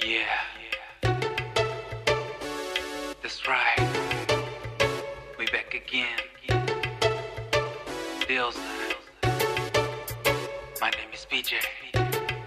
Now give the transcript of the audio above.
Yeah, that's right. We back again. Deals. My name is PJ.